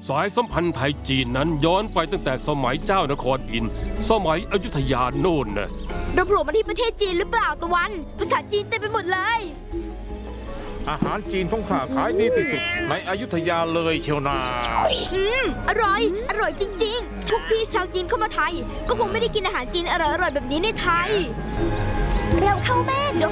สายสัมพันธ์ไทยจีนนั้นย้อนไปตั้งแต่สมัยเจ้านครอินทร์สมัยอยุธยาโน่นนะเราโผล่มาที่ประเทศจีนหรือเปล่าตะวัน ภาษาจีนเต็มไปหมดเลยอาหารจีนของข้าขายดีที่สุดในอยุธยาเลยเชียวนาอร่อย อร่อยจริงๆ พวกพี่ชาวจีนเข้ามาไทย ก็คงไม่ได้กินอาหารจีนอร่อยๆแบบนี้ในไทย เร็วเข้าแม่เดี๋ยว